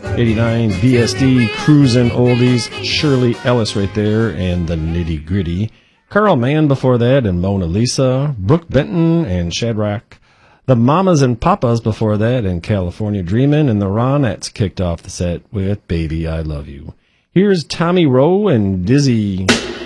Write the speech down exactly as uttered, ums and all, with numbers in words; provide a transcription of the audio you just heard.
eighty-nine B S D Cruisin' Oldies, Shirley Ellis right there, and the Nitty Gritty. Carl Mann before that, and Mona Lisa. Brooke Benton and Shadrach. The Mamas and Papas before that, and California Dreamin', and the Ronettes kicked off the set with Baby I Love You. Here's Tommy Rowe and Dizzy.